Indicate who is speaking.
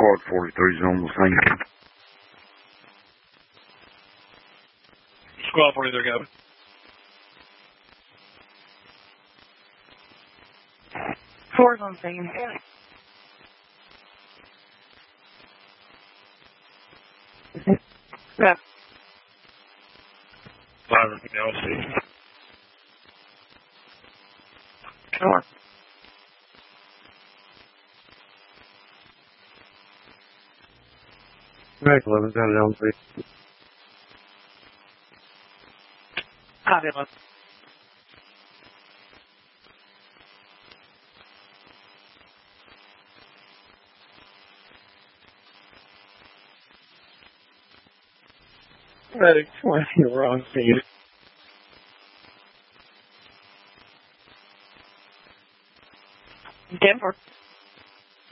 Speaker 1: Squad 43's on the scene.
Speaker 2: Squad 43, copy.
Speaker 3: Four's on scene. Yeah.
Speaker 2: 5 LC.
Speaker 3: Sure.
Speaker 1: Right, 11's got it on scene.
Speaker 3: Copy, 11.
Speaker 2: Medic 20, we're on scene.
Speaker 3: Denver.